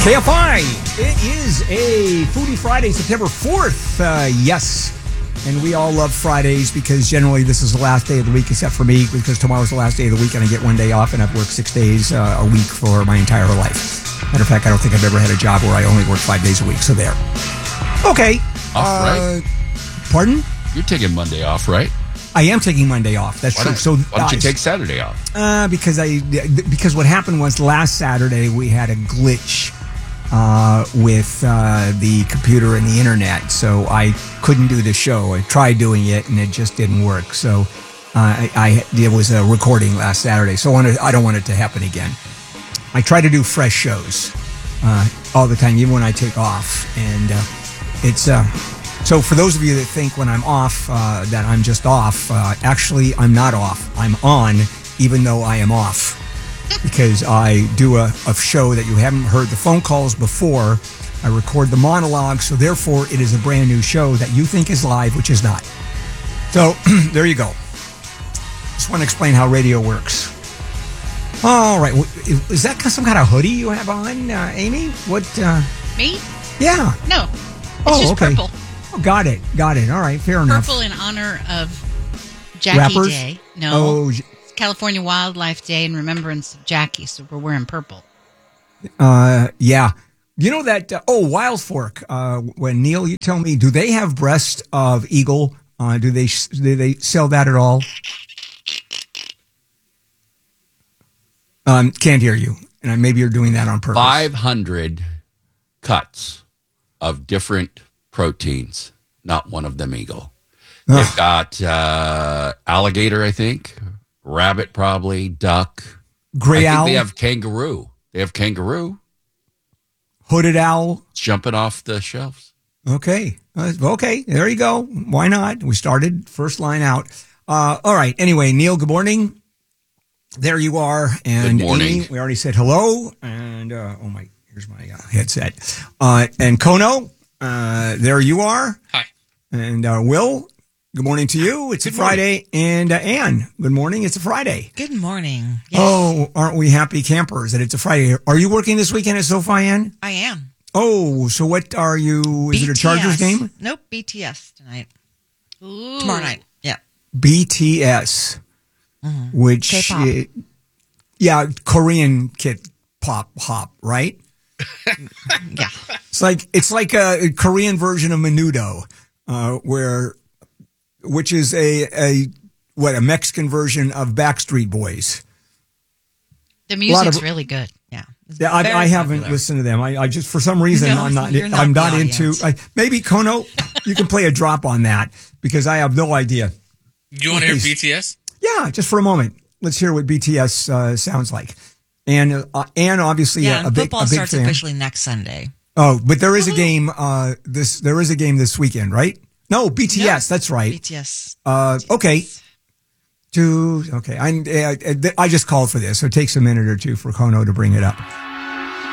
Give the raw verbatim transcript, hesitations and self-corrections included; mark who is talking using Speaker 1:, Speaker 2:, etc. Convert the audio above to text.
Speaker 1: K F I, it is a Foodie Friday, September fourth. Uh, yes, and we all love Fridays because generally this is the last day of the week, except for me, because tomorrow's the last day of the week and I get one day off and I've worked six days uh, a week for my entire life. Matter of fact, I don't think I've ever had a job where I only work five days a week, so there. Okay.
Speaker 2: Off,
Speaker 1: uh,
Speaker 2: right?
Speaker 1: Pardon?
Speaker 2: You're taking Monday off, right?
Speaker 1: I am taking Monday off. That's
Speaker 2: why
Speaker 1: true.
Speaker 2: Don't,
Speaker 1: so
Speaker 2: why don't you
Speaker 1: uh,
Speaker 2: take Saturday off?
Speaker 1: Uh, because I because what happened was last Saturday we had a glitch uh, with uh, the computer and the internet, so I couldn't do the show. I tried doing it and it just didn't work. So uh, I, I it was a recording last Saturday. So I, wanted, I don't want it to happen again. I try to do fresh shows uh, all the time, even when I take off, and uh, it's. Uh, So for those of you that think when I'm off uh, that I'm just off, uh, actually I'm not off. I'm on, even though I am off, because I do a, a show that you haven't heard the phone calls before. I record the monologue, so therefore it is a brand new show that you think is live, which is not. So there you go. Just want to explain how radio works. All right. Is that some kind of hoodie you have on, uh, Amy? What? Uh,
Speaker 3: Me?
Speaker 1: Yeah.
Speaker 3: No. It's
Speaker 1: oh,
Speaker 3: just
Speaker 1: okay.
Speaker 3: purple.
Speaker 1: Oh, got it. Got it. All right. Fair enough.
Speaker 3: Purple in honor of Jackie
Speaker 1: Rappers?
Speaker 3: Day. No.
Speaker 1: Oh,
Speaker 3: It's California Wildlife Day in remembrance of Jackie, so we're wearing purple.
Speaker 1: uh, yeah. You know that, uh, oh, Wild Fork, uh, when Neil, you tell me, do they have breast of eagle? Uh, do they, do they sell that at all? Um, can't hear you. And maybe you're doing that on purpose.
Speaker 2: five hundred cuts of different proteins, not one of them eagle.
Speaker 1: Ugh.
Speaker 2: They've got uh, alligator, I think, rabbit probably, duck.
Speaker 1: Gray
Speaker 2: I think
Speaker 1: owl?
Speaker 2: they have kangaroo. They have kangaroo.
Speaker 1: Hooded owl?
Speaker 2: It's jumping off the shelves.
Speaker 1: Okay. Uh, okay. There you go. Why not? We started first line out. Uh, all right. Anyway, Neil, good morning. There you are. And
Speaker 2: Good morning.
Speaker 1: Amy, we already said hello. And, uh, oh my, here's my uh, headset. Uh, and Kono, uh, there you are.
Speaker 4: Hi.
Speaker 1: And uh, Will, good morning to you. It's
Speaker 4: Good
Speaker 1: a Friday. And uh, Ann, good morning. It's a Friday.
Speaker 5: Good morning. Yes,
Speaker 1: Oh, aren't we happy campers that it's a Friday? Are you working this weekend at SoFi, Ann?
Speaker 5: I am.
Speaker 1: Oh, so what are you? Is it a Chargers game?
Speaker 5: Nope, B T S tonight.
Speaker 3: Ooh.
Speaker 5: Tomorrow night. Yeah.
Speaker 1: B T S,
Speaker 5: Mm-hmm.
Speaker 1: which,
Speaker 5: K-pop.
Speaker 1: uh, yeah, Korean kid pop hop, right?
Speaker 5: Yeah.
Speaker 1: It's like it's like a Korean version of Menudo, uh, where which is a a what a Mexican version of Backstreet Boys.
Speaker 3: The music's
Speaker 1: of-
Speaker 3: really good.
Speaker 5: Yeah. It's
Speaker 1: Yeah, I,
Speaker 5: very
Speaker 1: I haven't
Speaker 5: popular.
Speaker 1: listened to them. I, I just for some reason
Speaker 5: No,
Speaker 1: I'm not.
Speaker 5: you're not
Speaker 1: I'm
Speaker 5: the
Speaker 1: not into.
Speaker 5: audience.
Speaker 1: I, maybe Kono, you can play a drop on that because I have no idea.
Speaker 4: You want to hear
Speaker 1: Okay.
Speaker 4: B T S?
Speaker 1: Yeah, just for a moment. Let's hear what B T S uh, sounds like. And uh, and obviously
Speaker 5: Yeah,
Speaker 1: a, a
Speaker 5: and
Speaker 1: big
Speaker 5: football
Speaker 1: a big
Speaker 5: starts
Speaker 1: fan.
Speaker 5: officially next Sunday.
Speaker 1: Oh, but there is a game. Uh, this there is a game this weekend, right? No, B T S.
Speaker 5: No.
Speaker 1: That's right.
Speaker 5: B T S.
Speaker 1: Uh, okay. Two. Okay. I, I I just called for this, so it takes a minute or two for Kono to bring it up.